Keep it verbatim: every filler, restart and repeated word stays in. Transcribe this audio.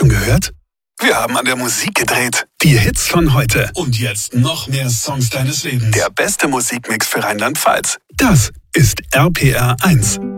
schon gehört? Wir haben an der Musik gedreht. Die Hits von heute. Und jetzt noch mehr Songs deines Lebens. Der beste Musikmix für Rheinland-Pfalz. Das ist R P R eins.